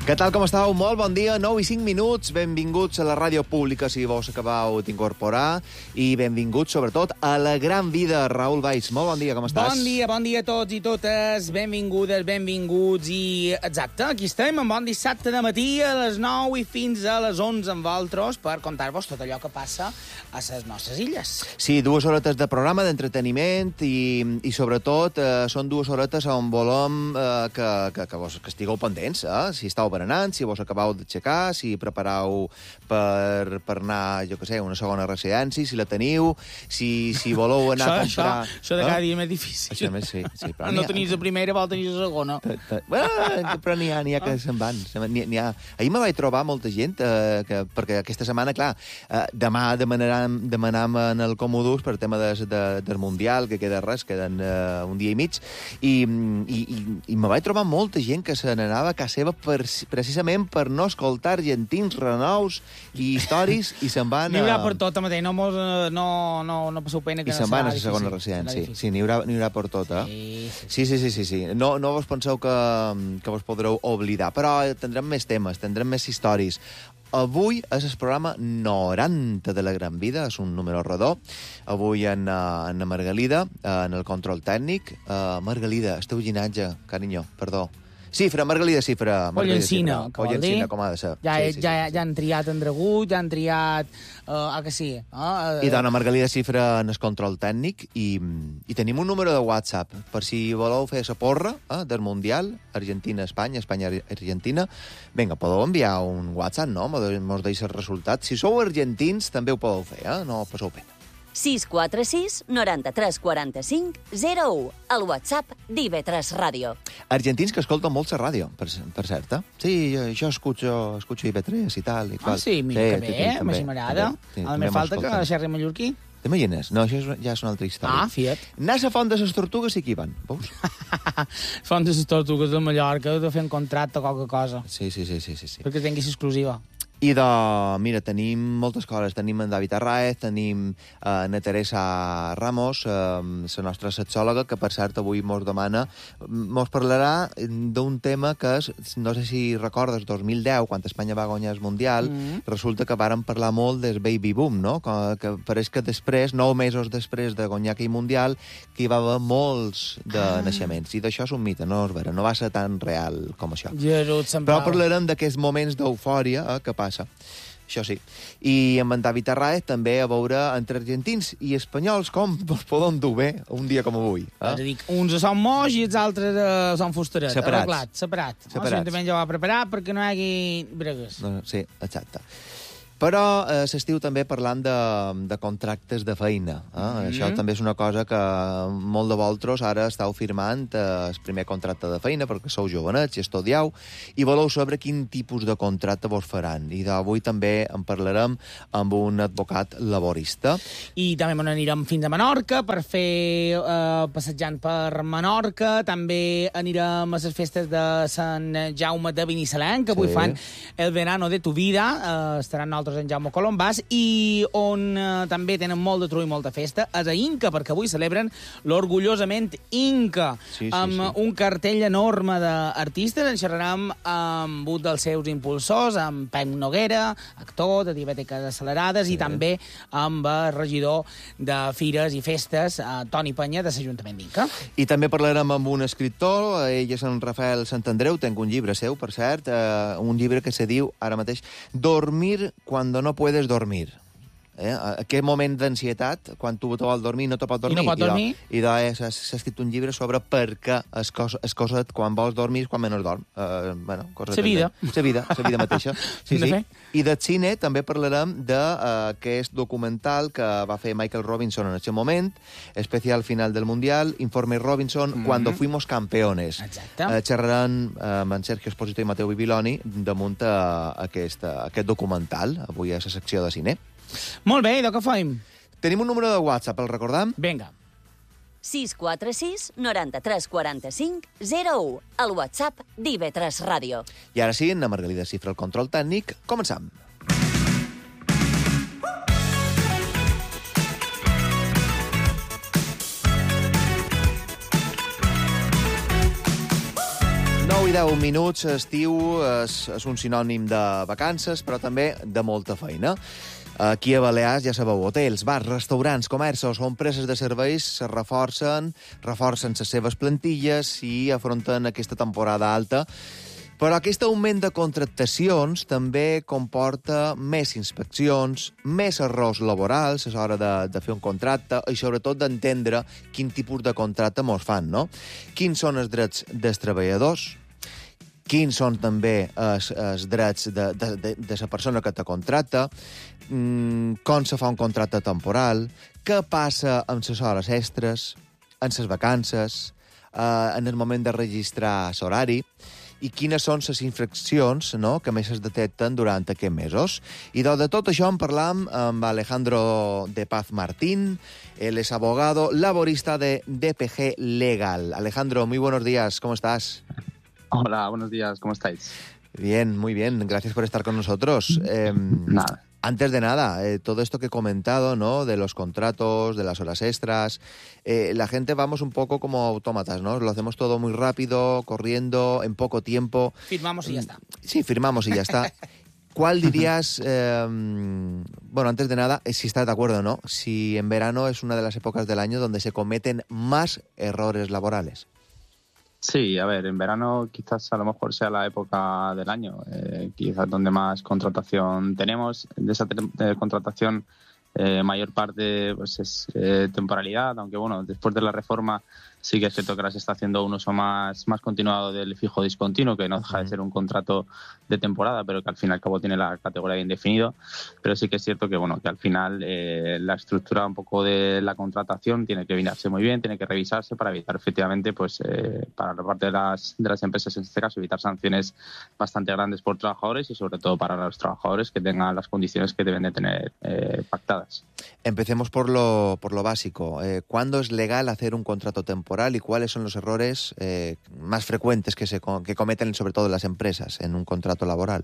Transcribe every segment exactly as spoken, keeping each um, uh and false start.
Què tal, com estàu? Molt bon dia, nou i cinc minuts. Benvinguts a la ràdio pública, si vos acabeu d'incorporar, i benvinguts, sobretot, a la gran vida. Raül Valls, molt bon dia, com estàs? Bon dia, bon dia a tots i totes. Benvingudes, benvinguts i... Exacte, aquí estem, en bon dissabte de matí, a les nou i fins a les onze amb vosaltres, per contar-vos tot allò que passa a les nostres illes. Sí, dues horetes de programa, d'entreteniment, i, i sobretot eh, són dues horetes on volem eh, que, que, que, vos, que estigueu pendents, eh? Si estàu berenant, si vos acabeu d'aixecar, si prepareu per, per anar, jo què sé, a una segona residència, si la teniu, si, si voleu anar a comprar... Això, això de cada dia més difícil. Això més, sí. sí però no tenies la primera, vol tenir la segona. Bueno, però n'hi ha, n'hi ha que se'n van. N'hi ha... Ahir me vaig trobar molta gent, eh, que, perquè aquesta setmana, clar, eh, demà demanarem, demanam en el Comodus per tema de, de, del Mundial, que queda res, queden eh, un dia i mig, i, i, i, i me vaig trobar molta gent que se n'anava a casa seva per, precisament per no escoltar argentins, renous i històries, i se'n van... N'hi haurà per tot, mateix, no, mos, no, no, no passeu pena que I no se'n van a serà la segona difícil, residència. serà Sí, n'hi haurà, n'hi haurà per tot, eh? Sí, Sí, sí, sí, sí, sí. No, no vos penseu que, que vos podreu oblidar, però tindrem més temes, tindrem més històries. Avui és el programa noranta de la Gran Vida, és un número redó. Avui en, en Margalida, en el control tècnic. Uh, Margalida, el teu llinatge, carinyo, perdó. Cifra, Margalida Cifra. O Llancina, o Llancina, com ha de ser. Ja, sí, sí, ja, sí, sí. ja han triat Andregut, ja han triat... Uh, ah, que sí. Uh, I dona Margalida Cifra en el control tècnic, i, i tenim un número de WhatsApp per si voleu fer la porra eh, del Mundial, Argentina-Espanya, Espanya-Argentina. Vinga, podeu enviar un WhatsApp, no? Mos deixa el resultat. Si sou argentins, també ho podeu fer, eh? No passeu pena. sis quatre sis, noranta-tres quaranta-cinc, zero u, al WhatsApp d'I V tres Ràdio. Argentins que escolten molt la ràdio, per, per cert, eh? Sí, jo, jo escucho, escucho I V tres i tal. I ah, sí, mira, sí, que bé, també, m'hi m'agrada. Sí, a més falta que xerri mallorquí. T'imagines? No, això és, ja és una altra història. Ah, fiat. Anar a la Font de les Tortugues sí que hi van, veus? Font de les Tortugues de Mallorca, de fer un contracte o qualque cosa. Sí, sí, sí, sí, sí, sí. Perquè tinguis exclusiva. I de, mira, tenim moltes coses. Tenim en David Arraez, tenim eh, na Teresa Ramos, eh, la nostra sexòloga, que per cert avui mos demana, mos parlarà d'un tema que és, no sé si recordes, dos mil deu, quan Espanya va guanyar el Mundial, mm. resulta que vàrem parlar molt del baby boom, no? Que, que pareix que després, nou mesos després de guanyar aquell Mundial, que hi va haver molts de ah. naixements. I d'això és un mite, no és vera, no va ser tan real com això. Gerut, Però parlarem d'aquests moments d'eufòria eh, que passa. Això sí. I amb en David Arraez també a veure entre argentins i espanyols com es poden dur bé un dia com avui. Eh? És a dir, uns són moix i els altres uh, són fusterets. Separats. Arreglat, separat. Separats. L'Ajuntament ja ho va preparar perquè no hi hagi bregues. No, sí, exacte. Però eh, s'estiu també parlant de, de contractes de feina. Eh? Mm-hmm. Això també és una cosa que molt de vosaltres ara estàu firmant eh, el primer contracte de feina perquè sou jovenets i estudieu i voleu saber quin tipus de contracte vos faran. I d'avui també en parlarem amb un advocat laborista. I també anirem fins a Menorca per fer eh, passejant per Menorca. També anirem a les festes de Sant Jaume de Binissalem, que avui sí. fan el verano de tu vida. Eh, estaran nosaltres en Jaume Colombàs, i on eh, també tenen molt de tru i molta festa és a Inca, perquè avui celebren l'orgullosament Inca, sí, sí, amb sí. un cartell enorme d'artistes. En xerrarem amb un dels seus impulsors, amb Pep Noguera, actor de Diabètiques Accelerades, sí. i també amb el regidor de Fires i Festes, eh, Toni Penya, de l'Ajuntament d'Inca. I també parlarem amb un escriptor, ell és en Rafael Santandreu, tenc un llibre seu, per cert, eh, un llibre que se diu, ara mateix, Dormir cuando no puedes dormir. Eh? Aquest moment d'ansietat, quan tu te vols dormir, no te pots dormir. I no pots dormir. I s'ha escrit un llibre sobre per què es cosa, es cosa quan vols dormir quan menys dorm. Uh, bueno, la vida. La vida, la vida mateixa. Sí, sí. I de cine també parlarem d'aquest uh, documental que va fer Michael Robinson en aquest moment, especial final del Mundial, Informe Robinson, mm-hmm. Cuando fuimos campeones. Exacte. Uh, xerraran uh, amb en Sergio Esposito i Mateu Bibiloni damunt uh, aquest, uh, aquest documental, avui a la secció de cine. Molt bé, i de què fem? Tenim un número de WhatsApp, el recordam? Vinga. sis quatre sis, noranta-tres quaranta-cinc, zero u, al WhatsApp d'I V tres Ràdio. I ara sí, en la Margalida Cifra, el control tècnic, començam. nou deu i deu minuts, estiu és, és un sinònim de vacances, però també de molta feina. Aquí a Balears, ja sabeu, hotels, bars, restaurants, comerços o empreses de serveis se reforcen, reforcen les seves plantilles i afronten aquesta temporada alta. Però aquest augment de contractacions també comporta més inspeccions, més errors laborals a l'hora de, de fer un contracte i sobretot d'entendre quin tipus de contracte mos fan, no? Quins són els drets dels treballadors, quins són també els, els drets de, de, de, de la persona que te contracta, mmm, com se fa un contracte temporal, què passa amb les hores extres, en les vacances, eh, en el moment de registrar l'horari, i quines són les infraccions, no?, que més es detecten durant aquests mesos. I de tot això en parlam amb Alejandro de Paz Martín. Él es abogado laborista de D P G Legal. Alejandro, muy buenos días, ¿cómo estás? Hola, buenos días, ¿cómo estáis? Bien, muy bien, gracias por estar con nosotros. Eh, Nada. Antes de nada, eh, todo esto que he comentado, ¿no?, de los contratos, de las horas extras, eh, la gente vamos un poco como autómatas, ¿no? Lo hacemos todo muy rápido, corriendo, en poco tiempo. Firmamos y ya está. Sí, firmamos y ya está. ¿Cuál dirías, eh, bueno, antes de nada, si estás de acuerdo o no, si en verano es una de las épocas del año donde se cometen más errores laborales? Sí, a ver, en verano quizás a lo mejor sea la época del año, eh, quizás donde más contratación tenemos. De esa te- contratación, eh, mayor parte pues es eh, temporalidad, aunque bueno, después de la reforma sí que es cierto que ahora se está haciendo un uso más, más continuado del fijo discontinuo, que no deja de ser un contrato de temporada, pero que al fin y al cabo tiene la categoría de indefinido. Pero sí que es cierto que bueno, que al final eh, la estructura un poco de la contratación tiene que mirarse muy bien, tiene que revisarse para evitar efectivamente, pues eh, para la parte de las, de las empresas en este caso, evitar sanciones bastante grandes por trabajadores y sobre todo para los trabajadores que tengan las condiciones que deben de tener eh, pactadas. Empecemos por lo, por lo básico. Eh, ¿Cuándo es legal hacer un contrato temporal y cuáles son los errores eh, más frecuentes que se que cometen sobre todo las empresas en un contrato laboral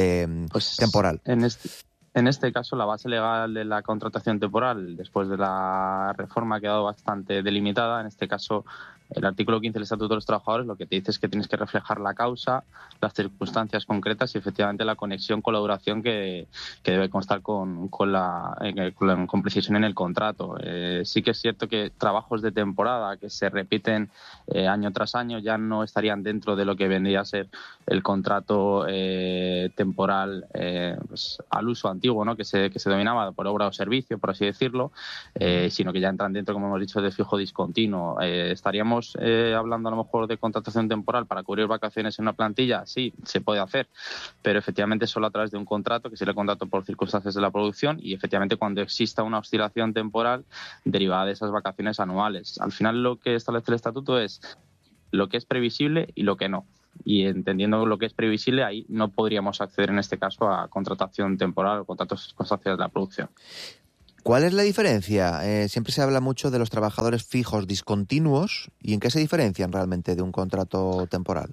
de Pues, temporal? En este, en este caso, la base legal de la contratación temporal, después de la reforma, ha quedado bastante delimitada. En este caso, el artículo quince del Estatuto de los Trabajadores lo que te dice es que tienes que reflejar la causa, las circunstancias concretas y efectivamente la conexión con la duración que, que debe constar con, con, la, eh, con, la, con precisión en el contrato. Eh, sí que es cierto que trabajos de temporada que se repiten eh, año tras año ya no estarían dentro de lo que vendría a ser el contrato eh, temporal eh, pues, al uso antiguo, ¿no?, que se, que se dominaba por obra o servicio, por así decirlo, eh, sino que ya entran dentro, como hemos dicho, de fijo discontinuo. Eh, estaríamos Eh, hablando a lo mejor de contratación temporal para cubrir vacaciones en una plantilla, sí, se puede hacer, pero efectivamente solo a través de un contrato, que sería el contrato por circunstancias de la producción, y efectivamente cuando exista una oscilación temporal derivada de esas vacaciones anuales. Al final lo que establece el estatuto es lo que es previsible y lo que no. Y entendiendo lo que es previsible, ahí no podríamos acceder en este caso a contratación temporal o contratos de circunstancias de la producción. ¿Cuál es la diferencia? Eh, siempre se habla mucho de los trabajadores fijos discontinuos. ¿Y en qué se diferencian realmente de un contrato temporal?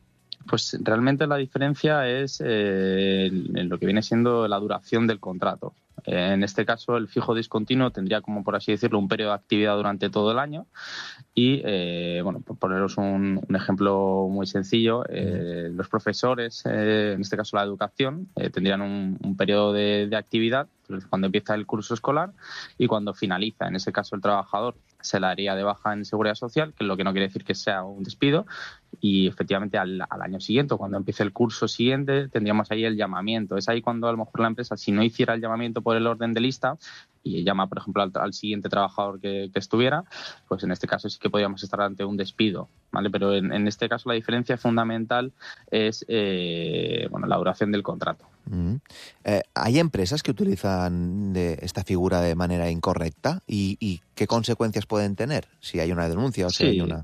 Pues realmente la diferencia es eh, en lo que viene siendo la duración del contrato. Eh, en este caso, el fijo discontinuo tendría, como por así decirlo, un periodo de actividad durante todo el año. Y, eh, bueno, por poneros un, un ejemplo muy sencillo, eh, los profesores, eh, en este caso la educación, eh, tendrían un, un periodo de, de actividad cuando empieza el curso escolar y cuando finaliza. En ese caso, el trabajador se la haría de baja en Seguridad Social, que es lo que no quiere decir que sea un despido, y efectivamente al, al año siguiente, cuando empiece el curso siguiente, tendríamos ahí el llamamiento. Es ahí cuando a lo mejor la empresa, si no hiciera el llamamiento por el orden de lista y llama, por ejemplo, al, al siguiente trabajador que, que estuviera, pues en este caso sí que podríamos estar ante un despido, ¿vale? Pero en, en este caso la diferencia fundamental es eh, bueno, la duración del contrato. Mm. Eh, ¿Hay empresas que utilizan de esta figura de manera incorrecta? ¿Y, y qué consecuencias pueden tener si hay una denuncia o si Sí. hay una...?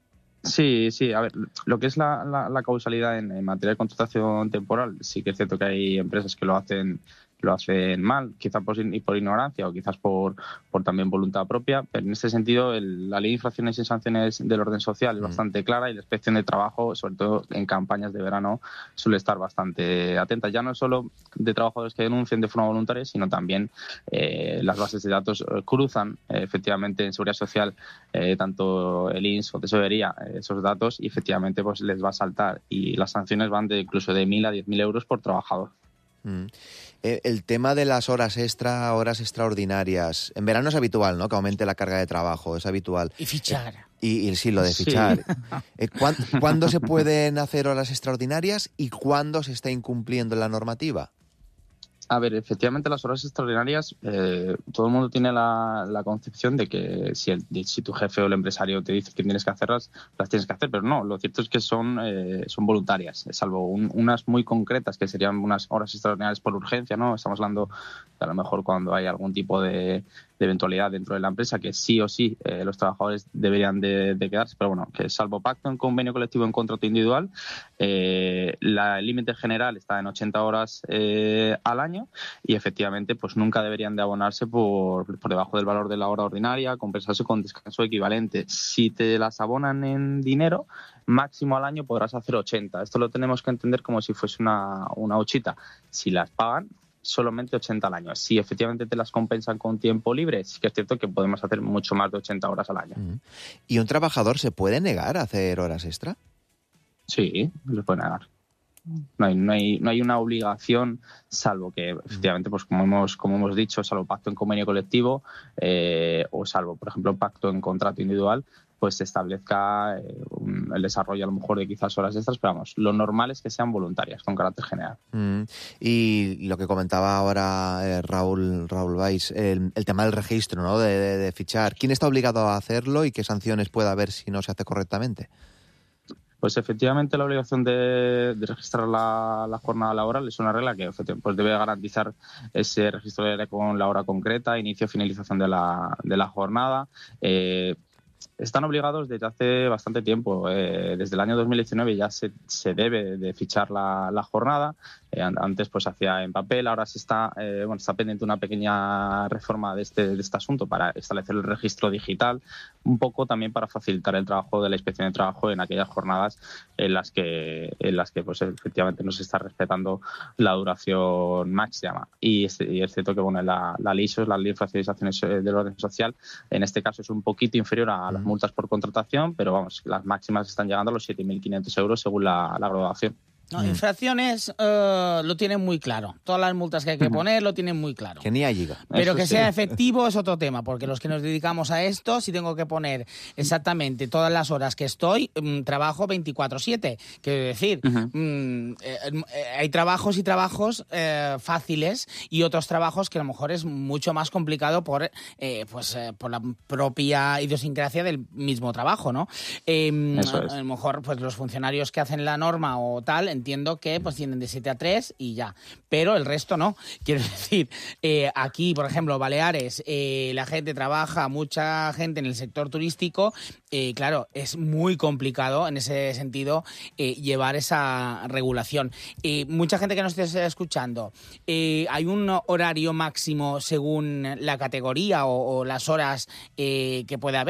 Sí, sí, a ver, lo que es la, la, la causalidad en, en materia de contratación temporal, sí que es cierto que hay empresas que lo hacen lo hacen mal, quizás por, por ignorancia o quizás por, por también voluntad propia, pero en este sentido el, la ley de infracciones y sanciones del orden social es bastante clara y la inspección de trabajo, sobre todo en campañas de verano, suele estar bastante atenta, ya no solo de trabajadores que denuncien de forma voluntaria, sino también eh, las bases de datos eh, cruzan eh, efectivamente en Seguridad Social, eh, tanto el I N S o Tesorería, eh, esos datos y efectivamente pues les va a saltar y las sanciones van de incluso de mil a diez mil euros por trabajador. Mm. El tema de las horas extra, horas extraordinarias, en verano es habitual, ¿no?, que aumente la carga de trabajo, es habitual. Y fichar. Eh, y, y sí, lo de fichar. Sí. Eh, ¿cuándo, ¿Cuándo se pueden hacer horas extraordinarias y cuándo se está incumpliendo la normativa? A ver, efectivamente las horas extraordinarias, eh, todo el mundo tiene la, la concepción de que si, el, si tu jefe o el empresario te dice que tienes que hacerlas, las tienes que hacer, pero no, lo cierto es que son, eh, son voluntarias, salvo un, unas muy concretas que serían unas horas extraordinarias por urgencia, ¿no? Estamos hablando de a lo mejor cuando hay algún tipo de, de eventualidad dentro de la empresa que sí o sí eh, los trabajadores deberían de, de quedarse, pero bueno, que salvo pacto en convenio colectivo en contrato individual, eh, la, el límite general está en ochenta horas eh, al año y efectivamente pues nunca deberían de abonarse por, por debajo del valor de la hora ordinaria, compensarse con descanso equivalente. Si te las abonan en dinero, máximo al año podrás hacer ochenta. Esto lo tenemos que entender como si fuese una, una huchita. Si las pagan, solamente ochenta al año. Si efectivamente te las compensan con tiempo libre, sí que es cierto que podemos hacer mucho más de ochenta horas al año. ¿Y un trabajador se puede negar a hacer horas extra? Sí, se puede negar. No hay, no hay, no hay una obligación, salvo que efectivamente, pues como hemos, como hemos dicho, salvo pacto en convenio colectivo eh, o salvo, por ejemplo, pacto en contrato individual, pues se establezca eh, un, el desarrollo a lo mejor de quizás horas extras, pero vamos, lo normal es que sean voluntarias, con carácter general. Mm. Y lo que comentaba ahora eh, Raúl, Raúl Valls, el, el tema del registro, ¿no?, de, de, de fichar. ¿Quién está obligado a hacerlo y qué sanciones puede haber si no se hace correctamente? Pues efectivamente la obligación de, de registrar la, la jornada laboral es una regla que pues debe garantizar ese registro con la hora concreta, inicio y finalización de la, de la jornada. Eh, Están obligados desde hace bastante tiempo. Eh, desde el año dos mil diecinueve ya se, se debe de fichar la, la jornada. Eh, antes pues se hacía en papel, ahora se está, eh, bueno, está pendiente una pequeña reforma de este, de este asunto para establecer el registro digital, un poco también para facilitar el trabajo de la inspección de trabajo en aquellas jornadas en las que, en las que pues efectivamente no se está respetando la duración máxima. Y es, y es cierto que bueno, la, la L I S O, la Ley de Infracciones y Sanciones del Orden Social, en este caso es un poquito inferior a las multas por contratación, pero vamos, las máximas están llegando a los siete mil quinientos euros según la, la graduación. No, infracciones uh, lo tienen muy claro. Todas las multas que hay que poner lo tienen muy claro. Que ni allí. Pero Eso que sí. sea efectivo es otro tema, porque los que nos dedicamos a esto, si tengo que poner exactamente todas las horas que estoy, mmm, trabajo veinticuatro siete. Quiero decir, Uh-huh. mmm, eh, eh, hay trabajos y trabajos eh, fáciles y otros trabajos que a lo mejor es mucho más complicado por, eh, pues, eh, por la propia idiosincrasia del mismo trabajo, ¿no? Eh, Eso es. A lo mejor pues los funcionarios que hacen la norma o tal, entiendo que pues tienen de siete a tres y ya, pero el resto no. Quiero decir, eh, aquí, por ejemplo, Baleares, eh, la gente trabaja, mucha gente en el sector turístico, eh, claro, es muy complicado en ese sentido eh, llevar esa regulación. Eh, mucha gente que nos esté escuchando, eh, ¿hay un horario máximo según la categoría o, o las horas eh, que puede haber?